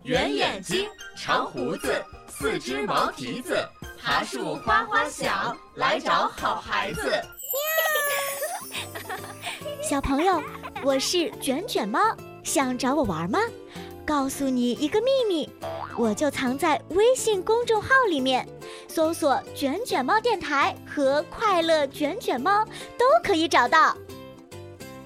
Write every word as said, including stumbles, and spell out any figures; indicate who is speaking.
Speaker 1: 圆眼睛，长胡子，四只毛蹄子，爬树哗哗响，来找好孩子。
Speaker 2: 小朋友，我是卷卷猫，想找我玩吗？告诉你一个秘密，我就藏在微信公众号里面，搜索卷卷猫电台和快乐卷卷猫都可以找到。